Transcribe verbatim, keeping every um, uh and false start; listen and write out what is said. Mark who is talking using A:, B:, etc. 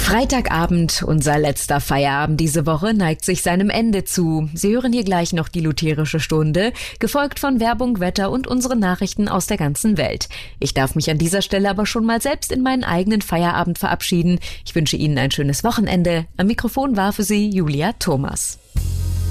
A: Freitagabend, unser letzter Feierabend diese Woche, neigt sich seinem Ende zu. Sie hören hier gleich noch die lutherische Stunde, gefolgt von Werbung, Wetter und unseren Nachrichten aus der ganzen Welt. Ich darf mich an dieser Stelle aber schon mal selbst in meinen eigenen Feierabend verabschieden. Ich wünsche Ihnen ein schönes Wochenende. Am Mikrofon war für Sie Julia Thomas.